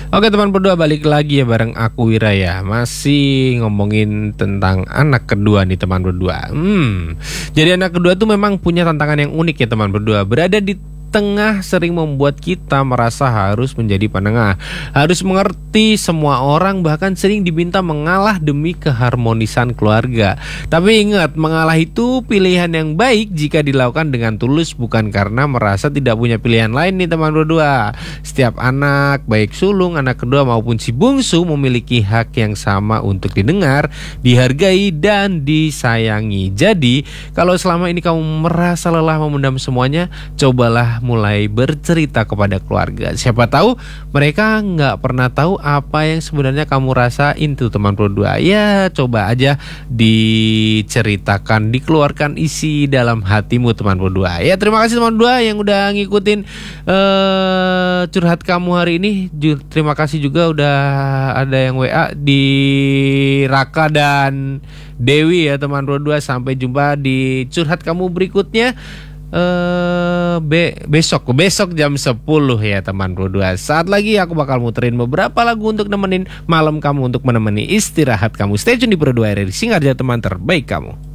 Oke teman berdua, balik lagi ya bareng aku Wira ya. Masih ngomongin tentang anak kedua nih teman berdua. Jadi anak kedua tuh memang punya tantangan yang unik ya teman berdua. Berada di tengah sering membuat kita merasa harus menjadi penengah, harus mengerti semua orang, bahkan sering diminta mengalah demi keharmonisan keluarga. Tapi ingat, mengalah itu pilihan yang baik jika dilakukan dengan tulus, bukan karena merasa tidak punya pilihan lain nih teman berdua. Setiap anak, baik sulung, anak kedua maupun si bungsu, memiliki hak yang sama untuk didengar, dihargai, dan disayangi. Jadi kalau selama ini kamu merasa lelah memendam semuanya, cobalah mulai bercerita kepada keluarga. Siapa tahu mereka nggak pernah tahu apa yang sebenarnya kamu rasain tuh teman berdua. Ya coba aja diceritakan, dikeluarkan isi dalam hatimu teman berdua. Ya terima kasih teman berdua yang udah ngikutin curhat kamu hari ini. Terima kasih juga udah ada yang WA di Raka dan Dewi ya teman berdua. Sampai jumpa di curhat kamu berikutnya. Besok jam 10 ya teman berdua. Saat lagi aku bakal muterin beberapa lagu untuk nemenin malam kamu, untuk menemani istirahat kamu. Stay tune di Pro 2 RRI Singarja, teman terbaik kamu.